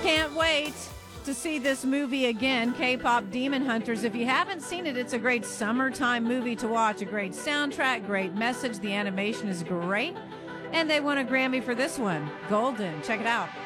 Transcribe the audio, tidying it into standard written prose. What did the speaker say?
Can't wait to see this movie again, K-Pop Demon Hunters. If you haven't seen it, it's a great summertime movie to watch. A great soundtrack, great message. The animation is great. And they won a Grammy for this one. Golden. Check it out.